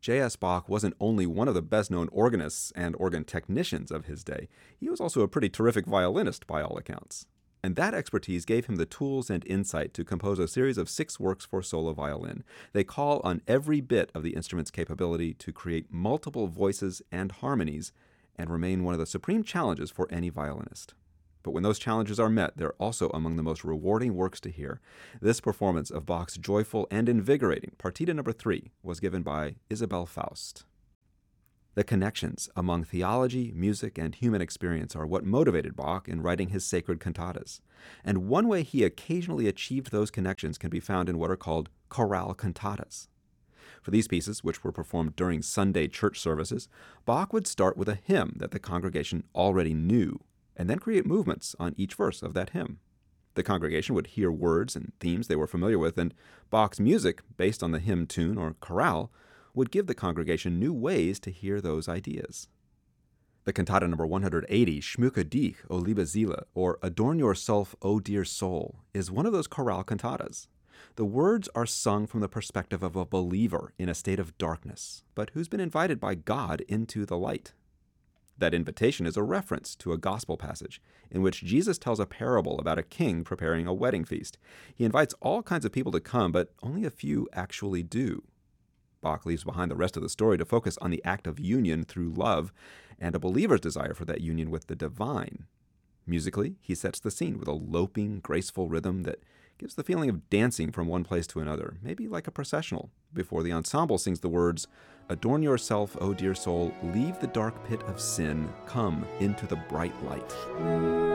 J.S. Bach wasn't only one of the best-known organists and organ technicians of his day, he was also a pretty terrific violinist by all accounts. And that expertise gave him the tools and insight to compose a series of 6 works for solo violin. They call on every bit of the instrument's capability to create multiple voices and harmonies and remain one of the supreme challenges for any violinist. But when those challenges are met, they're also among the most rewarding works to hear. This performance of Bach's joyful and invigorating Partita No. 3 was given by Isabel Faust. The connections among theology, music, and human experience are what motivated Bach in writing his sacred cantatas. And one way he occasionally achieved those connections can be found in what are called chorale cantatas. For these pieces, which were performed during Sunday church services, Bach would start with a hymn that the congregation already knew, and then create movements on each verse of that hymn. The congregation would hear words and themes they were familiar with, and Bach's music, based on the hymn tune or chorale, would give the congregation new ways to hear those ideas. The cantata number 180, Schmücke dich, O liebe Seele, or Adorn Yourself, O Dear Soul, is one of those chorale cantatas. The words are sung from the perspective of a believer in a state of darkness, but who's been invited by God into the light. That invitation is a reference to a gospel passage in which Jesus tells a parable about a king preparing a wedding feast. He invites all kinds of people to come, but only a few actually do. Bach leaves behind the rest of the story to focus on the act of union through love and a believer's desire for that union with the divine. Musically, he sets the scene with a loping, graceful rhythm that gives the feeling of dancing from one place to another, maybe like a processional, before the ensemble sings the words, Adorn yourself, O dear soul, leave the dark pit of sin, come into the bright light.